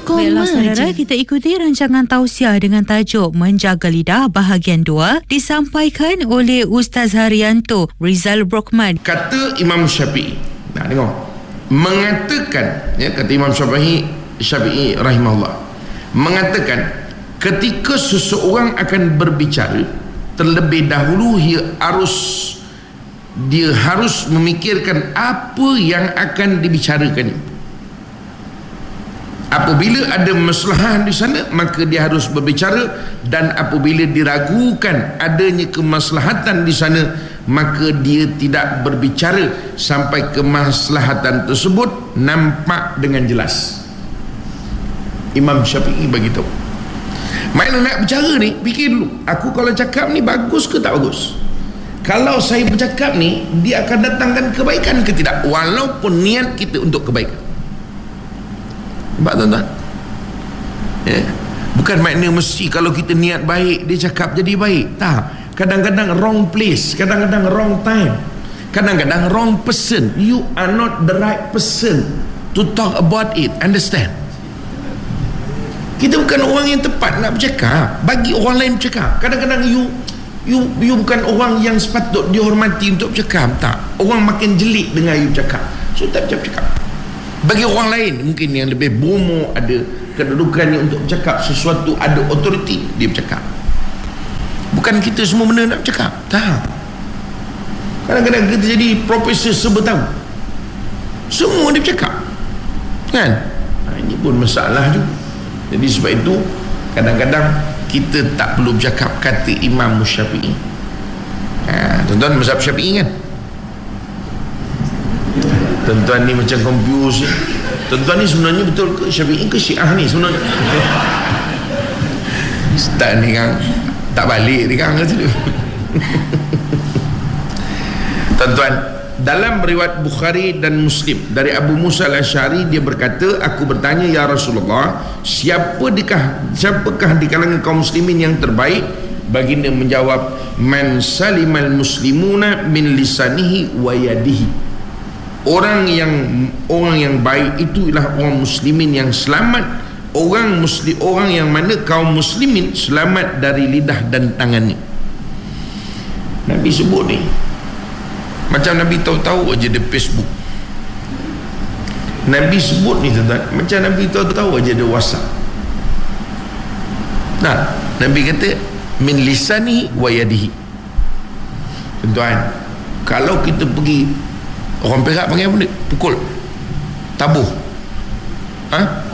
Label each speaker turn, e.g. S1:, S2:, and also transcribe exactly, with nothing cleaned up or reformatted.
S1: Baiklah saudara, kita ikuti rancangan tausiah dengan tajuk Menjaga Lidah bahagian dua disampaikan oleh Ustaz Haryanto Rizal Brockman.
S2: Kata Imam Syafi'i, nak dengar, mengatakan, ya, kata Imam Syafi'i Syafi'i rahimahullah, mengatakan ketika seseorang akan berbicara, terlebih dahulu dia harus dia harus memikirkan apa yang akan dibicarakan. Apabila ada maslahat di sana, maka dia harus berbicara, dan apabila diragukan adanya kemaslahatan di sana, maka dia tidak berbicara sampai kemaslahatan tersebut nampak dengan jelas. Imam Syafi'i bagi tahu. Maknanya nak bicara ni, fikir dulu, aku kalau cakap ni bagus ke tak bagus? Kalau saya bercakap ni, dia akan datangkan kebaikan ke tidak, walaupun niat kita untuk kebaikan. Nampak tuan-tuan? Ya. Bukan makna mesti kalau kita niat baik dia cakap jadi baik. Tak. Kadang-kadang wrong place, kadang-kadang wrong time, kadang-kadang wrong person. You are not the right person to talk about it. Understand? Kita bukan orang yang tepat nak bercakap, bagi orang lain bercakap. Kadang-kadang you you you bukan orang yang sepatut dihormati untuk bercakap. Tak. Orang makin jelik dengan you bercakap, so tak bercakap. Bagi orang lain mungkin yang lebih bomo, ada kedudukannya untuk bercakap sesuatu, ada authority, dia bercakap. Bukan kita semua benda nak bercakap. Tak. Kadang-kadang kita jadi profesor serba tahu, semua dia bercakap, kan? Nah, ini pun masalah juga. Jadi sebab itu kadang-kadang kita tak perlu bercakap, kata Imam Syafi'i. Ha, tuan-tuan mazhab Syafi'i kan? Tuan-tuan ni macam confused. Tuan-tuan ni sebenarnya betul ke Syafi'i ke Syiah ni sebenarnya? Ustaz ni kan tak balik ni kan. Tuan-tuan, dalam riwayat Bukhari dan Muslim dari Abu Musa al-Asy'ari, dia berkata, aku bertanya, ya Rasulullah, siapakah siapakah di kalangan kaum muslimin yang terbaik? Baginda menjawab, man salimal muslimuna min lisanihi wa yadihi. Orang yang orang yang baik itu ialah orang muslimin yang selamat. Orang muslim, orang yang mana kaum muslimin selamat dari lidah dan tangannya. Nabi sebut ni, macam Nabi tahu-tahu aja ada Facebook. Nabi sebut ni tuan-tuan, macam Nabi tahu-tahu aja ada WhatsApp. Nah, Nabi kata min lisani wa yadihi. Tuan-tuan, kalau kita pergi, orang Perak panggil apa ni? Pukul, tabuh, ha?